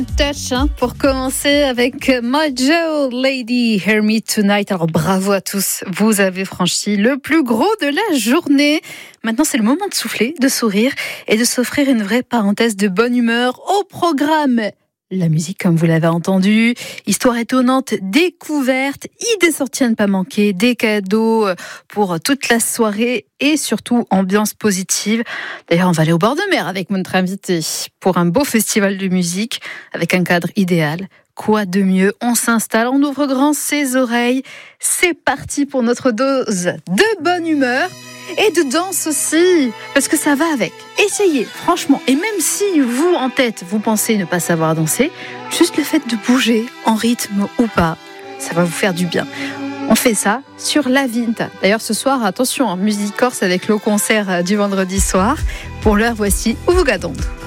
Touch pour commencer avec Mojo Lady Hear Me Tonight. Alors bravo à tous, vous avez franchi le plus gros de la journée. Maintenant c'est le moment de souffler, de sourire et de s'offrir une vraie parenthèse de bonne humeur au programme. La musique, comme vous l'avez entendu, histoire étonnante, découverte, idées sorties à ne pas manquer, des cadeaux pour toute la soirée et surtout ambiance positive. D'ailleurs, on va aller au bord de mer avec notre invité pour un beau festival de musique avec un cadre idéal. Quoi de mieux? On s'installe, on ouvre grand ses oreilles. C'est parti pour notre dose de bonne humeur. Et de danse aussi, parce que ça va avec. Essayez, franchement. Et même si vous, en tête, vous pensez ne pas savoir danser, juste le fait de bouger, en rythme ou pas, ça va vous faire du bien. On fait ça sur La Vinta. D'ailleurs, ce soir, attention, musique corse avec le concert du vendredi soir. Pour l'heure, voici Uvugadonde.